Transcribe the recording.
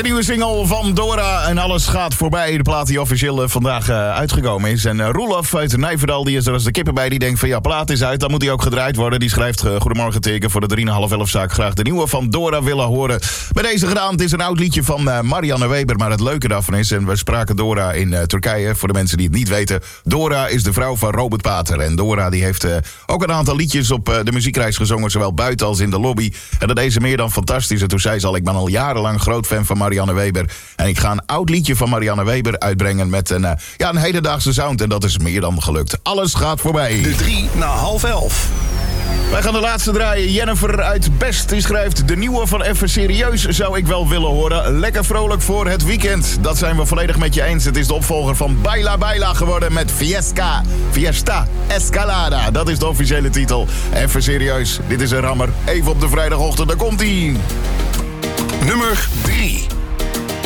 De nieuwe single van Dora en alles gaat voorbij. De plaat die officieel vandaag uitgekomen is. En Roelof uit Nijverdal, die is er als de kippen bij. Die denkt van ja, plaat is uit, dan moet die ook gedraaid worden. Die schrijft goedemorgen teken voor de 3,5 zaak. Graag de nieuwe van Dora willen horen. Bij deze gedaan, het is een oud liedje van Marianne Weber. Maar het leuke daarvan is, en we spraken Dora in Turkije. Voor de mensen die het niet weten. Dora is de vrouw van Robert Pater. En Dora die heeft ook een aantal liedjes op de muziekreis gezongen. Zowel buiten als in de lobby. En dat deed ze meer dan fantastisch. En toen zei ze al, ik ben al jarenlang groot fan van Marianne Weber. En ik ga een oud liedje van Marianne Weber uitbrengen met een hedendaagse sound. En dat is meer dan gelukt. Alles gaat voorbij. De 10:55. Wij gaan de laatste draaien. Jennifer uit Best die schrijft: de nieuwe van Even Serieus zou ik wel willen horen. Lekker vrolijk voor het weekend. Dat zijn we volledig met je eens. Het is de opvolger van Baila Baila geworden met Fiesta Escalada. Dat is de officiële titel. Even serieus. Dit is een rammer. Even op de vrijdagochtend. Daar komt-ie. Nummer 3.